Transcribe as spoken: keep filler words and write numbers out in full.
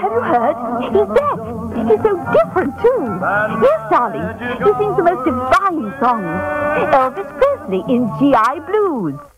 have you heard? He's deaf. He's so different, too. Yes, darling. He sings the most divine songs. Elvis Presley in G I Blues.